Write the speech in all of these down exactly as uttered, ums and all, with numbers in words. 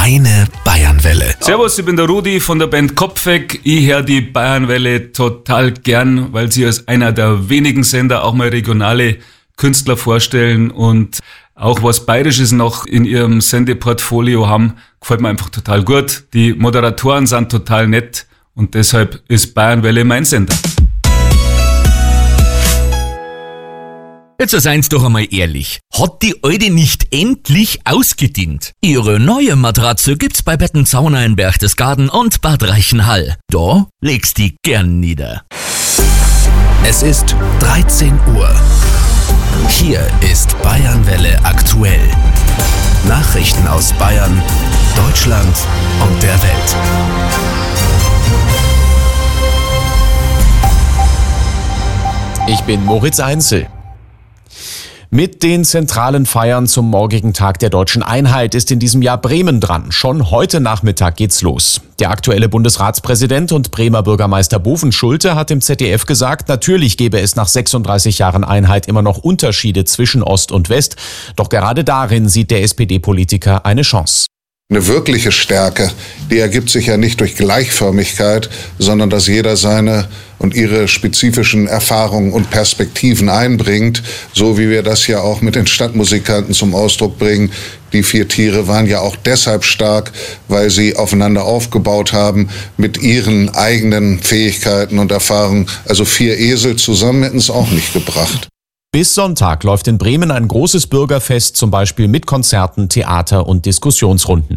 Meine Bayernwelle. Servus, ich bin der Rudi von der Band Kopfweg. Ich höre die Bayernwelle total gern, weil sie als einer der wenigen Sender auch mal regionale Künstler vorstellen und auch was Bayerisches noch in ihrem Sendeportfolio haben. Gefällt mir einfach total gut. Die Moderatoren sind total nett und deshalb ist Bayernwelle mein Sender. Jetzt seid's doch einmal ehrlich. Hat die Alte nicht endlich ausgedient? Ihre neue Matratze gibt's bei Bettenzauner in Berchtesgaden und Bad Reichenhall. Da legst die gern nieder. Es ist dreizehn Uhr. Hier ist Bayernwelle aktuell. Nachrichten aus Bayern, Deutschland und der Welt. Ich bin Moritz Einzel. Mit den zentralen Feiern zum morgigen Tag der Deutschen Einheit ist in diesem Jahr Bremen dran. Schon heute Nachmittag geht's los. Der aktuelle Bundesratspräsident und Bremer Bürgermeister Bovenschulte hat im Z D F gesagt, natürlich gäbe es nach sechsunddreißig Jahren Einheit immer noch Unterschiede zwischen Ost und West. Doch gerade darin sieht der S P D-Politiker eine Chance. Eine wirkliche Stärke, die ergibt sich ja nicht durch Gleichförmigkeit, sondern dass jeder seine und ihre spezifischen Erfahrungen und Perspektiven einbringt, so wie wir das ja auch mit den Stadtmusikanten zum Ausdruck bringen. Die vier Tiere waren ja auch deshalb stark, weil sie aufeinander aufgebaut haben mit ihren eigenen Fähigkeiten und Erfahrungen. Also vier Esel zusammen hätten es auch nicht gebracht. Bis Sonntag läuft in Bremen ein großes Bürgerfest, zum Beispiel mit Konzerten, Theater und Diskussionsrunden.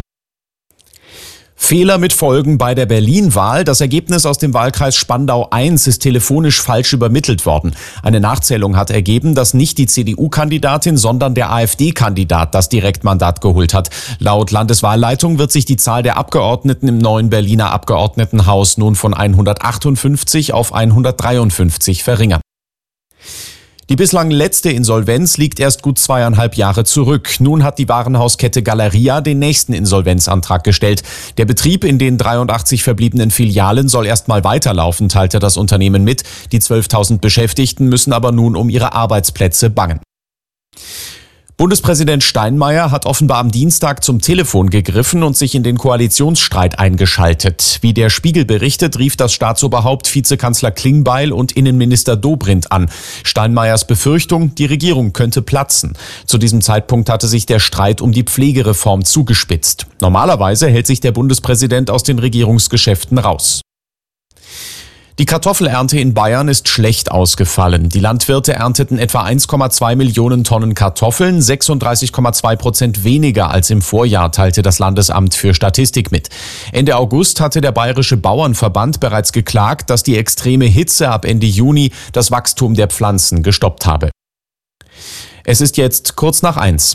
Fehler mit Folgen bei der Berlin-Wahl. Das Ergebnis aus dem Wahlkreis Spandau eins ist telefonisch falsch übermittelt worden. Eine Nachzählung hat ergeben, dass nicht die C D U-Kandidatin, sondern der AfD-Kandidat das Direktmandat geholt hat. Laut Landeswahlleitung wird sich die Zahl der Abgeordneten im neuen Berliner Abgeordnetenhaus nun von hundertachtundfünfzig auf hundertdreiundfünfzig verringern. Die bislang letzte Insolvenz liegt erst gut zweieinhalb Jahre zurück. Nun hat die Warenhauskette Galeria den nächsten Insolvenzantrag gestellt. Der Betrieb in den dreiundachtzig verbliebenen Filialen soll erstmal weiterlaufen, teilte das Unternehmen mit. Die zwölftausend Beschäftigten müssen aber nun um ihre Arbeitsplätze bangen. Bundespräsident Steinmeier hat offenbar am Dienstag zum Telefon gegriffen und sich in den Koalitionsstreit eingeschaltet. Wie der Spiegel berichtet, rief das Staatsoberhaupt Vizekanzler Klingbeil und Innenminister Dobrindt an. Steinmeiers Befürchtung, die Regierung könnte platzen. Zu diesem Zeitpunkt hatte sich der Streit um die Pflegereform zugespitzt. Normalerweise hält sich der Bundespräsident aus den Regierungsgeschäften raus. Die Kartoffelernte in Bayern ist schlecht ausgefallen. Die Landwirte ernteten etwa eins Komma zwei Millionen Tonnen Kartoffeln, sechsunddreißig Komma zwei Prozent weniger als im Vorjahr, teilte das Landesamt für Statistik mit. Ende August hatte der Bayerische Bauernverband bereits geklagt, dass die extreme Hitze ab Ende Juni das Wachstum der Pflanzen gestoppt habe. Es ist jetzt kurz nach eins.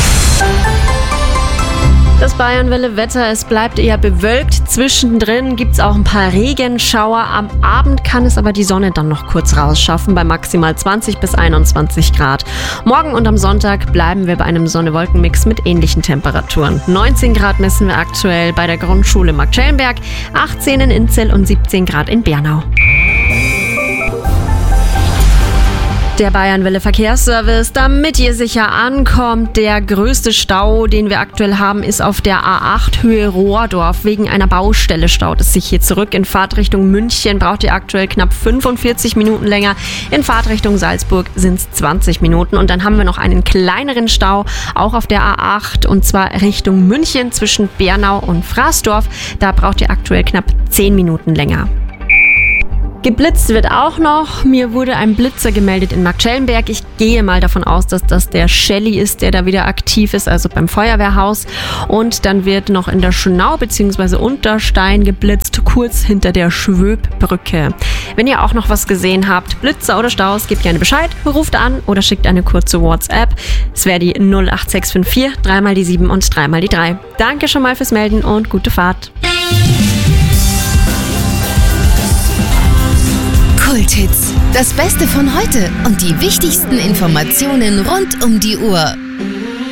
Das Bayernwelle-Wetter, es bleibt eher bewölkt. Zwischendrin gibt es auch ein paar Regenschauer. Am Abend kann es aber die Sonne dann noch kurz rausschaffen bei maximal zwanzig bis einundzwanzig Grad. Morgen und am Sonntag bleiben wir bei einem Sonne-Wolken-Mix mit ähnlichen Temperaturen. neunzehn Grad messen wir aktuell bei der Grundschule Marktschellenberg, achtzehn in Inzell und siebzehn Grad in Bernau. Der Bayernwelle Verkehrsservice, damit ihr sicher ankommt. Der größte Stau, den wir aktuell haben, ist auf der A acht Höhe Rohrdorf. Wegen einer Baustelle staut es sich hier zurück. In Fahrtrichtung München braucht ihr aktuell knapp fünfundvierzig Minuten länger. In Fahrtrichtung Salzburg sind es zwanzig Minuten. Und dann haben wir noch einen kleineren Stau, auch auf der A acht, und zwar Richtung München zwischen Bernau und Fraßdorf. Da braucht ihr aktuell knapp zehn Minuten länger. Geblitzt wird auch noch. Mir wurde ein Blitzer gemeldet in Marktschellenberg. Ich gehe mal davon aus, dass das der Shelly ist, der da wieder aktiv ist, also beim Feuerwehrhaus. Und dann wird noch in der Schönau bzw. Unterstein geblitzt, kurz hinter der Schwöbbrücke. Wenn ihr auch noch was gesehen habt, Blitzer oder Staus, gebt gerne Bescheid, ruft an oder schickt eine kurze WhatsApp. Es wäre die null acht sechs fünf vier, dreimal die sieben und dreimal die drei. Danke schon mal fürs Melden und gute Fahrt. Kulthits. Das Beste von heute und die wichtigsten Informationen rund um die Uhr.